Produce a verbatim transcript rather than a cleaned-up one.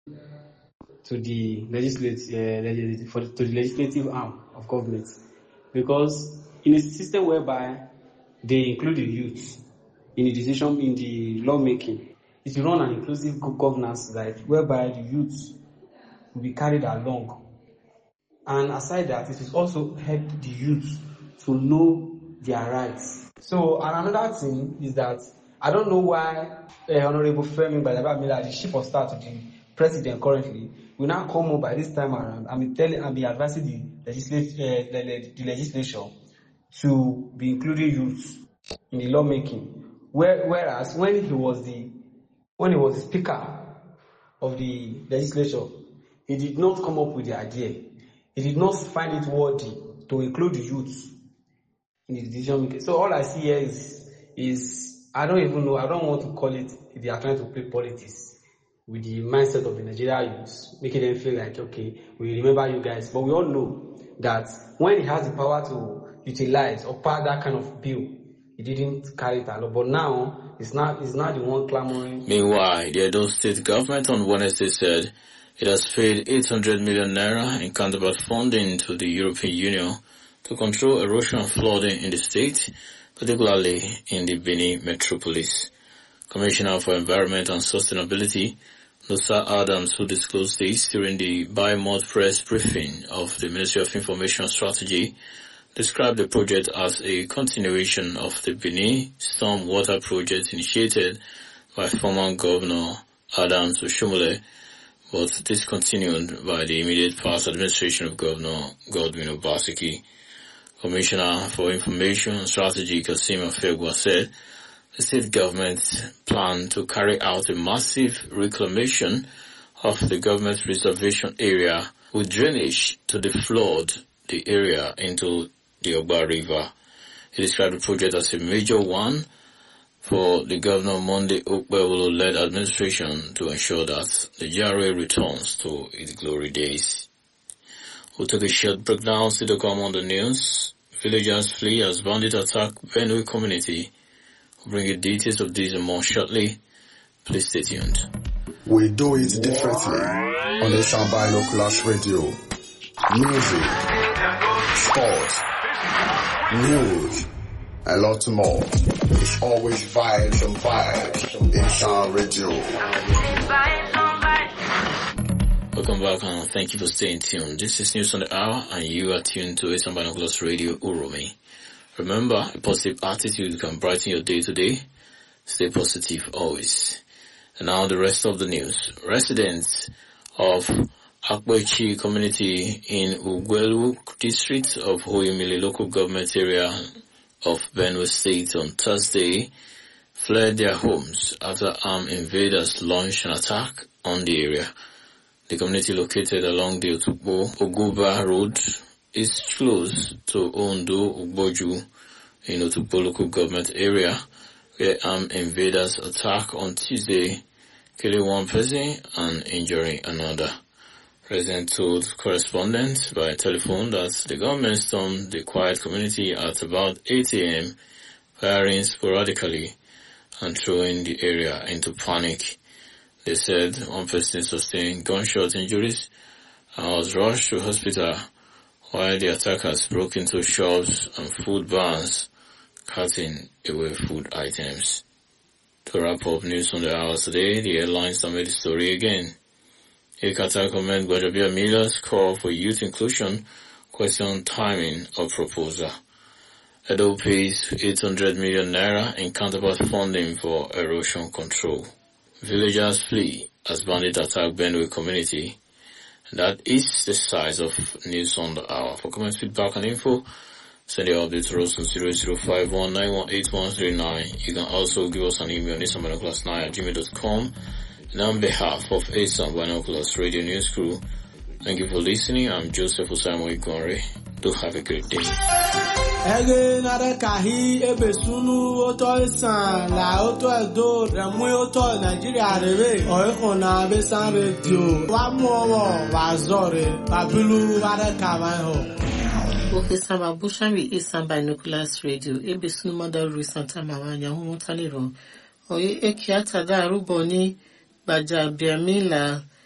to the legislative, uh, legislative for, to the legislative arm of government, because in a system whereby they include the youth in the decision in the lawmaking, it will run an inclusive governance, like whereby the youth will be carried along, and aside that, it will also help the youth to know their rights. So, and another thing is that I don't know why uh, Honorable Femi Gbadagba, the chief of staff to the president currently, will now come up by this time around and be telling and be advising the legislature, uh, the, the legislature to be including youth in the lawmaking. Where, whereas when he was the when he was the speaker of the legislature, he did not come up with the idea. He did not find it worthy to include the youth in the decision making. So all I see here is is I don't even know. I don't want to call it. They are trying to play politics with the mindset of the Nigerian youths, making them feel like, okay, we remember you guys. But we all know that when he has the power to utilize or pass that kind of bill, he didn't carry it along. But now, it's not, it's not the one clamoring. Meanwhile, the Edo State government on Wednesday said it has paid eight hundred million naira in counterpart funding to the European Union to control erosion and flooding in the state, particularly in the Benin metropolis. Commissioner for Environment and Sustainability, Nusa Adams, who disclosed this during the bi-month press briefing of the Ministry of Information Strategy, described the project as a continuation of the Benin Storm Water Project initiated by former Governor Adams Oshomole, but discontinued by the immediate past administration of Governor Godwin Obaseki. Commissioner for Information and Strategy Kasim Afegwa said the state government planned to carry out a massive reclamation of the government reservation area with drainage to deflood the area into the Ogba River. He described the project as a major one for the Governor Monday Okpebolo-led administration to ensure that the G R A returns to its glory days. We'll take a short break now, see the come on the news. Villagers flee as bandit attack Benue community. We'll bring you details of this and more shortly. Please stay tuned. We do it differently on the Soundbite Local Radio. Music, sports, news, and lots more. It's always vibes and vibes in Sound Radio. Welcome back and thank you for staying tuned. This is News on the Hour and you are tuned to Eastern Binoculars Radio Uromi. Remember, a positive attitude can brighten your day today. Stay positive always. And now the rest of the news. Residents of Akboichi community in Ugwelu district of Oyemile local government area of Benue State on Thursday fled their homes after armed invaders launched an attack on the area. The community located along the Otukbo Oguba Road is close to Ondo Ugboju in Otukbo local government area where armed invaders attacked on Tuesday, killing one person and injuring another. President told correspondents by telephone that the government stormed the quiet community at about eight a.m., firing sporadically and throwing the area into panic. They said one person sustained gunshot injuries and was rushed to hospital while the attackers broke into shops and food barns, cutting away food items. To wrap up news on the hour today, the airlines have made the story again. A Qatar comment Gbadagba Miller's call for youth inclusion question timing of proposal. Edo pays eight hundred million naira in counterpart funding for erosion control. Villagers flee as bandit attack Benue community. That is the size of news on the hour. For comments, feedback and info, send your update to us on zero zero five one nine one eight one three nine. You can also give us an email on eastern binoculars nine at gmail dot com. And on behalf of Eastern Binoculars Radio News Crew, thank you for listening. I'm Joseph Osamo Igonre. Do have a great day. Ege nare kahi ebe sunu oto isan la oto edo remu oto Nigeria rebe oiko na besan radio wa mu owo wa zore babilu ware kama ho. Okay, Sama Bushan Eastern Binoculars Radio ebe sunu mother recent amawanya hu mutaniro oye ekiata da ruboni Baja Biamila